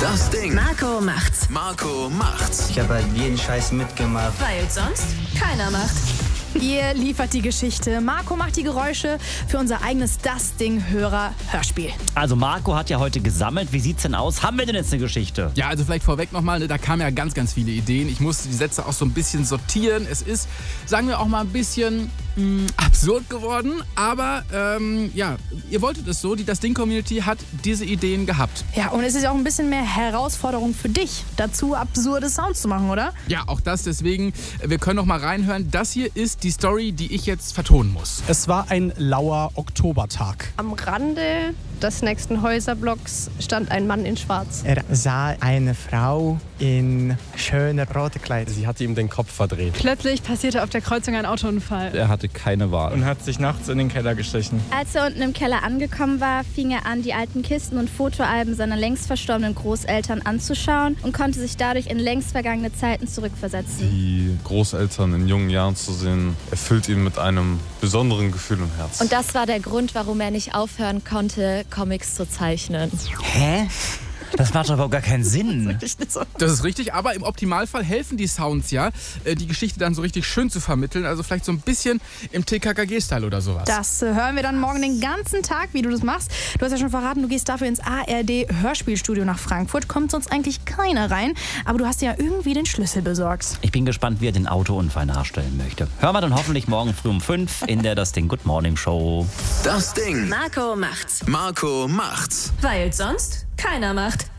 Das Ding. Marco macht's. Marco macht's. Ich habe halt jeden Scheiß mitgemacht. Weil sonst keiner macht. Ihr liefert die Geschichte. Marco macht die Geräusche für unser eigenes Das Ding-Hörer-Hörspiel. Also Marco hat ja heute gesammelt. Wie sieht's denn aus? Haben wir denn jetzt eine Geschichte? Ja, also vielleicht vorweg nochmal, da kamen ja ganz, ganz viele Ideen. Ich musste die Sätze auch so ein bisschen sortieren. Es ist, sagen wir auch mal, ein bisschen absurd geworden. Aber ja, ihr wolltet es so. Die Das Ding-Community hat diese Ideen gehabt. Ja, und es ist ja auch ein bisschen mehr Herausforderung für dich, dazu absurde Sounds zu machen, oder? Ja, auch das. Deswegen, wir können noch mal reinhören. Das hier ist die Story, die ich jetzt vertonen muss. Es war ein lauer Oktobertag. Am Rande des nächsten Häuserblocks stand ein Mann in Schwarz. Er sah eine Frau in schöner roter Kleid. Sie hatte ihm den Kopf verdreht. Plötzlich passierte auf der Kreuzung ein Autounfall. Er hatte keine Wahl. Und hat sich nachts in den Keller geschlichen. Als er unten im Keller angekommen war, fing er an, die alten Kisten und Fotoalben seiner längst verstorbenen Großeltern anzuschauen und konnte sich dadurch in längst vergangene Zeiten zurückversetzen. Die Großeltern in jungen Jahren zu sehen, erfüllt ihn mit einem besonderen Gefühl im Herzen. Und das war der Grund, warum er nicht aufhören konnte, Comics zu zeichnen. Hä? Das macht aber gar keinen Sinn. Das ist richtig, aber im Optimalfall helfen die Sounds ja, die Geschichte dann so richtig schön zu vermitteln. Also vielleicht so ein bisschen im TKKG-Style oder sowas. Das hören wir dann morgen den ganzen Tag, wie du das machst. Du hast ja schon verraten, du gehst dafür ins ARD-Hörspielstudio nach Frankfurt. Kommt sonst eigentlich keiner rein, aber du hast ja irgendwie den Schlüssel besorgt. Ich bin gespannt, wie er den Autounfall nachstellen möchte. Hören wir dann hoffentlich morgen früh um 5 in der Das Ding Good Morning Show. Das Ding. Marco macht's. Marco macht's. Weil sonst keiner macht.